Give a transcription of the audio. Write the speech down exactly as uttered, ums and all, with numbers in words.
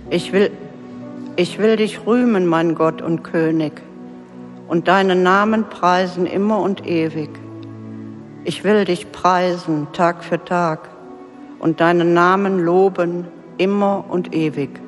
Ich will, ich will dich rühmen, mein Gott und König, und deinen Namen preisen immer und ewig. Ich will dich preisen Tag für Tag und deinen Namen loben immer und ewig.